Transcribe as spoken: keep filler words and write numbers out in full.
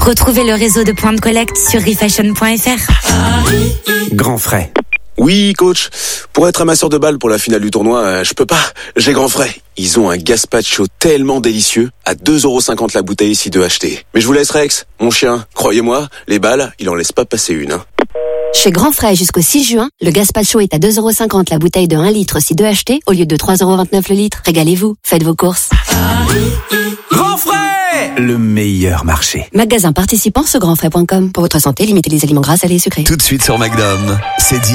Retrouvez le réseau de points de collecte sur refashion point f r. Grand frais. Oui, coach. Pour être amasseur de balles pour la finale du tournoi, euh, je peux pas. J'ai grand frais. Ils ont un gazpacho tellement délicieux à deux euros cinquante la bouteille si deux achetés. Mais je vous laisse Rex, mon chien. Croyez-moi, les balles, il en laisse pas passer une. Hein. Chez Grand Frais jusqu'au six juin, le gazpacho est à deux euros cinquante la bouteille de un litre si deux achetés au lieu de trois euros vingt-neuf le litre. Régalez-vous, faites vos courses. Grand frais, le meilleur marché. Magasin participant sur grand frais point com. Pour votre santé, limitez les aliments gras, salés et sucrés. Tout de suite sur Magnum, c'est dit.